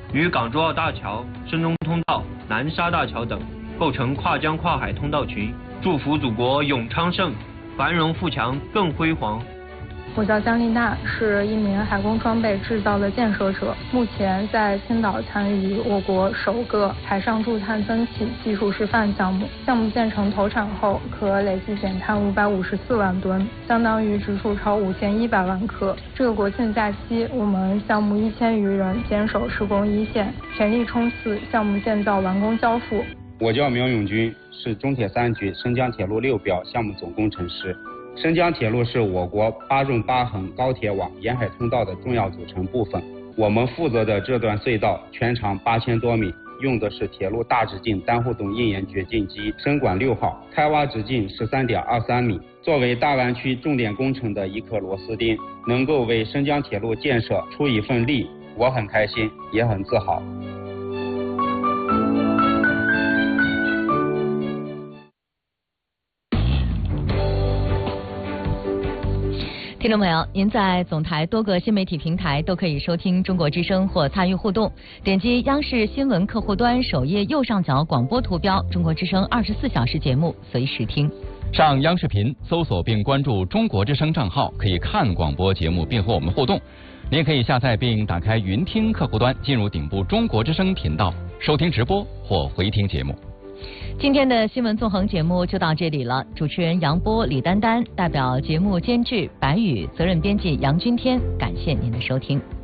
与港珠澳大桥、深中通道、南沙大桥等构成跨江跨海通道群，祝福祖国永昌盛，繁荣富强更辉煌。 我叫姜丽娜，是一名海工装备制造的建设者，目前在青岛参与我国首个海上驻碳增气技术示范项目。项目建成投产后，可累计减碳554万吨，相当于植树超5100万棵。这个国庆假期，我们项目1000余人坚守施工一线，全力冲刺项目建造完工交付。 我叫苗永军，是中铁3局申江铁路6标项目总工程师。申江铁路是我国8纵8横高铁网沿海通道的重要组成部分。我们负责的这段隧道全长8000多米，用的是铁路大直径单互动硬延掘进机深管6号，开挖直径13.23米。作为大湾区重点工程的一颗螺丝钉，能够为申江铁路建设出一份力，我很开心，也很自豪。 听众朋友，您在总台多个新媒体平台都可以收听中国之声或参与互动，点击央视新闻客户端首页右上角广播图标中国之声24小时节目，随时听。 上央视频搜索并关注中国之声账号，可以看广播节目并和我们互动。您可以下载并打开云听客户端，进入顶部中国之声频道收听直播或回听节目。 今天的新闻纵横节目就到这里了，主持人杨波、李丹丹，代表节目监制白宇，责任编辑杨君天，感谢您的收听。